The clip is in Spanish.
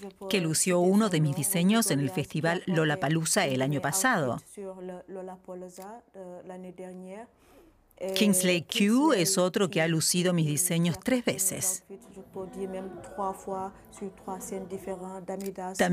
que lució uno de mis diseños en el festival Lollapalooza el año pasado. Kingsley Q es otro que ha lucido mis diseños 3 veces.